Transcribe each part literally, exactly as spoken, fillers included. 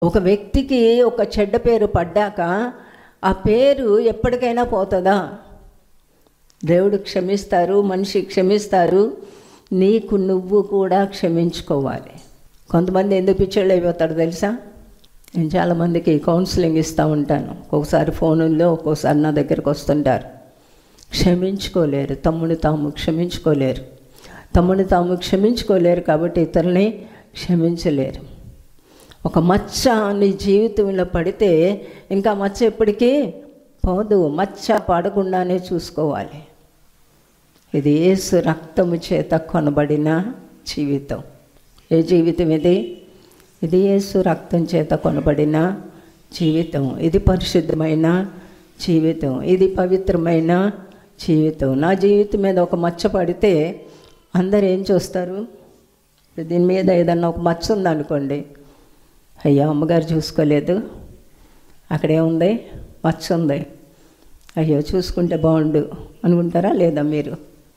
ఒక వ్యక్తికి ఒక చెడ్డ పేరు పడ్డాక ఆ పేరు ఎప్పటికైనా పోతుందా? దేవుడు క్షమిస్తారు, మనిషి క్షమిస్తారు, నీకు నువ్వు కూడా క్షమించుకోవాలి. కొంతమంది ఎందుకు పిచ్చోళ్ళు అయిపోతారు తెలుసా? నేను చాలామందికి కౌన్సిలింగ్ ఇస్తూ ఉంటాను. ఒక్కొక్కసారి ఫోనుల్లో, ఒక్కొక్కసారి నా దగ్గరకు వస్తుంటారు. క్షమించుకోలేరు, తమ్ముని తాము క్షమించుకోలేరు. తమ్ముని తాము క్షమించుకోలేరు కాబట్టి ఇతరుల్ని క్షమించలేరు. ఒక మచ్చ నీ జీవితంలో పడితే ఇంకా మచ్చ ఎప్పటికీ పోదు. మచ్చ పడకుండానే చూసుకోవాలి. ఇది యేసు రక్తము చేత కొనబడిన జీవితం. ఏ జీవితం ఇది? ఇది యేసు రక్తం చేత కొనబడిన జీవితం. ఇది పరిశుద్ధమైన జీవితం. ఇది పవిత్రమైన జీవితం. నా జీవితం మీద ఒక మచ్చ పడితే అందరు ఏం చూస్తారు? దీని మీద ఏదన్నా ఒక మచ్చ ఉందనుకోండి, అయ్యా అమ్మగారు చూసుకోలేదు, అక్కడేముంది? మచ్చ ఉంది, అయ్యో చూసుకుంటే బాగుండు అనుకుంటారా లేదా? మీరు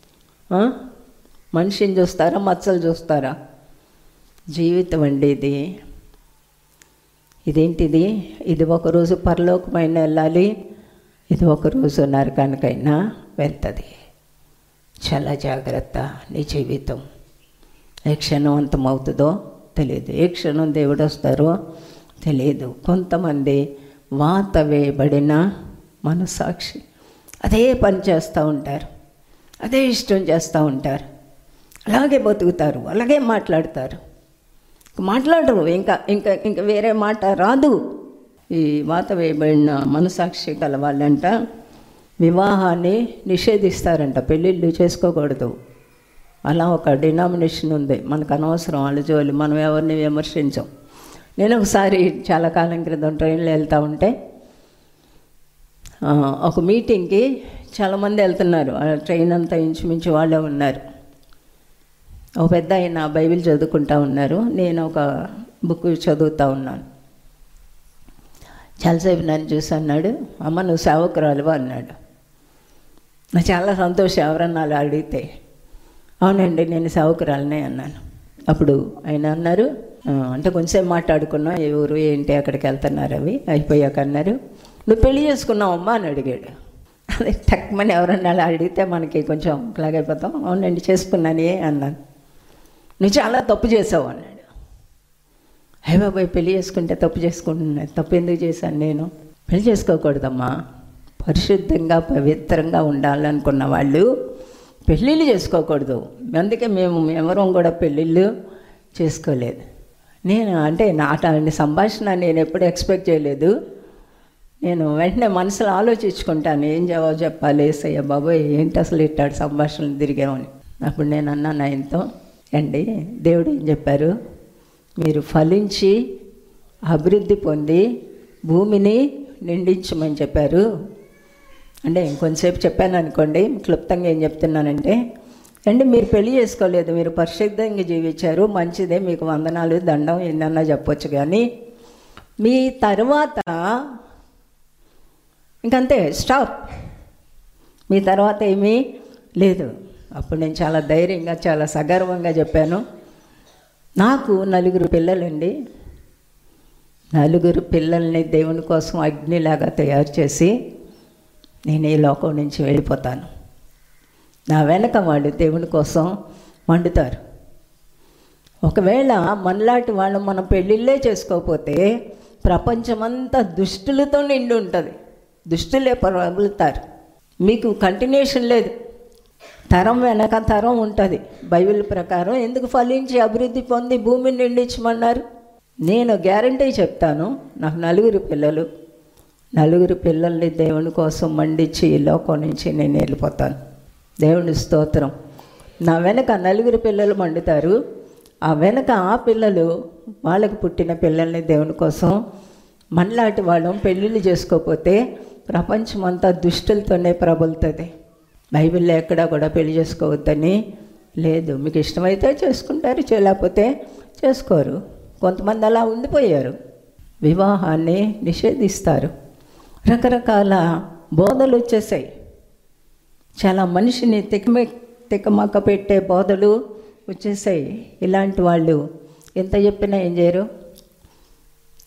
మనిషిని చూస్తారా, మచ్చలు చూస్తారా? జీవితం అండి ఇది. ఇదేంటిది? ఇది ఒకరోజు పరలోకమైన వెళ్ళాలి, ఇది ఒకరోజు నరకానికైనా వెళ్తుంది. చాలా జాగ్రత్త. నీ జీవితం ఏ క్షణం అంతమవుతుందో తెలియదు, ఏ క్షణం దేవుడు వస్తారో తెలియదు. కొంతమంది వాత వేయబడిన మనసాక్షి అదే పని చేస్తూ ఉంటారు, అదే ఇష్టం చేస్తూ ఉంటారు, అలాగే బతుకుతారు, అలాగే మాట్లాడతారు. మాట్లాడరు, ఇంకా ఇంకా ఇంకా వేరే మాట రాదు. ఈ వాత వేయబడిన మనసాక్షి గల వాళ్ళంట వివాహాన్ని నిషేధిస్తారంట, పెళ్ళిళ్ళు చేసుకోకూడదు. అలా ఒక డినామినేషన్ ఉంది. మనకు అనవసరం వాళ్ళ జోలి, మనం ఎవరిని విమర్శించం. నేను ఒకసారి చాలా కాలం క్రితం ట్రైన్లో వెళ్తూ ఉంటే ఒక మీటింగ్కి చాలామంది వెళ్తున్నారు. ట్రైన్ అంతా ఇంచుమించు వాళ్ళే ఉన్నారు. ఒక పెద్ద ఆయన బైబిల్ చదువుకుంటూ ఉన్నారు, నేను ఒక బుక్ చదువుతూ ఉన్నాను. చాలాసేపు నన్ను చూసి అన్నాడు, అమ్మ నువ్వు సేవకురాలువా అన్నాడు. నాకు చాలా సంతోషం ఎవరన్నా అలా అడిగితే. అవునండి నేను సేవకురాలనే అన్నాను. అప్పుడు ఆయన అన్నారు, అంటే కొంచెంసేపు మాట్లాడుకున్నాం, ఏ ఊరు ఏంటి ఎక్కడికి వెళ్తున్నారు అవి అయిపోయాక అన్నారు, నువ్వు పెళ్లి చేసుకున్నావమ్మా అని అడిగాడు. అదే తక్కువని ఎవరన్నా అలా అడిగితే మనకి కొంచెం ఇలాగైపోతాం. అవునండి చేసుకున్నానే అన్నాను. నువ్వు చాలా తప్పు చేసావు అన్నాడు. అయ్య బాబాయ్ పెళ్లి చేసుకుంటే తప్పు చేసుకుంటున్నా, తప్పు ఎందుకు చేశాను నేను? పెళ్లి చేసుకోకూడదమ్మా, పరిశుద్ధంగా పవిత్రంగా ఉండాలనుకున్న వాళ్ళు పెళ్ళిళ్ళు చేసుకోకూడదు. అందుకే మేము ఎవరం కూడా పెళ్ళిళ్ళు చేసుకోలేదు. నేను అంటే నా అట్లాంటి సంభాషణ నేను ఎప్పుడు ఎక్స్పెక్ట్ చేయలేదు. నేను వెంటనే మనసులో ఆలోచించుకుంటాను, ఏం జవాబు చెప్పాలి ఏసయ్య బాబోయ్ ఏంటి అసలు ఇట్టాడు సంభాషణలు తిరిగామని. అప్పుడు నేను అన్నాను ఆయనతో, అండి దేవుడు ఏం చెప్పారు? మీరు ఫలించి అభివృద్ధి పొంది భూమిని నిండించమని చెప్పారు. అంటే ఇంకొంతసేపు చెప్పాను అనుకోండి, క్లుప్తంగా ఏం చెప్తున్నానంటే, అండి మీరు పెళ్లి చేసుకోలేదు, మీరు పరిశుద్ధంగా జీవించారు, మంచిదే, మీకు వందనాలు దండం ఎన్నన్నా చెప్పొచ్చు, కానీ మీ తర్వాత ఇంకంతే, స్టాప్, మీ తర్వాత ఏమీ లేదు. అప్పుడు నేను చాలా ధైర్యంగా చాలా సగర్వంగా చెప్పాను, నాకు నలుగురు పిల్లలండి, నలుగురు పిల్లల్ని దేవుని కోసం అగ్నిలాగా తయారు చేసి నేను ఈ లోకం నుంచి వెళ్ళిపోతాను. నా వెనక వాళ్ళు దేవుని కోసం మండుతారు. ఒకవేళ మనలాంటి వాళ్ళు మనం పెళ్ళిళ్ళే చేసుకోకపోతే ప్రపంచమంతా దుష్టులతో నిండి ఉంటుంది. దుష్టులే ప్రబలుతారు. మీకు కంటిన్యూషన్ లేదు, తరం వెనక తరం ఉంటుంది. బైబిల్ ప్రకారం ఎందుకు ఫలించి అభివృద్ధి పొంది భూమిని నిండించమన్నారు? నేను గ్యారంటీ చెప్తాను, నాకు నలుగురు పిల్లలు, నలుగురు పిల్లల్ని దేవుని కోసం మండించి ఈ లోకం నుంచి నేను వెళ్ళిపోతాను. దేవుని స్తోత్రం. నా వెనక నలుగురు పిల్లలు మండుతారు, ఆ వెనక ఆ పిల్లలు వాళ్ళకి పుట్టిన పిల్లల్ని దేవుని కోసం మనలాంటి వాళ్ళం పెళ్ళిళ్ళు చేసుకోకపోతే ప్రపంచమంతా దుష్టులతోనే ప్రబలుతుంది. బైబిల్లో ఎక్కడా కూడా పెళ్లి చేసుకోవద్దని లేదు. మీకు ఇష్టమైతే చేసుకుంటారు, చేయలేకపోతే చేసుకోరు. కొంతమంది అలా ఉండిపోయారు, వివాహాన్ని నిషేధిస్తారు. రకరకాల బోధలు వచ్చేసాయి, చాలా మనిషిని తికమ తికమక్క పెట్టే బోధలు వచ్చేసాయి. ఇలాంటి వాళ్ళు ఎంత చెప్పినా ఏం చేయరు,